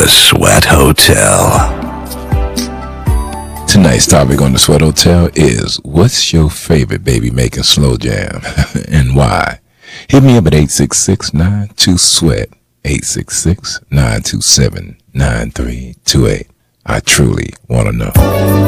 The Sweat Hotel. Tonight's topic on the Sweat Hotel is, what's your favorite baby making slow jam and why? Hit me up at 866-92-SWEAT, 866-927-9328. I truly want to know.